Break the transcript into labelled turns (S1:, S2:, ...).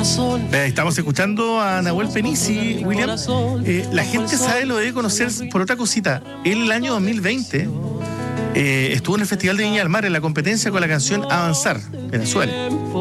S1: Estamos escuchando a Nahuel Penici, William. La gente sabe, lo debe conocer por otra cosita. Él, el año 2020, estuvo en el Festival de Viña del Mar en la competencia con la canción Avanzar, Venezuela.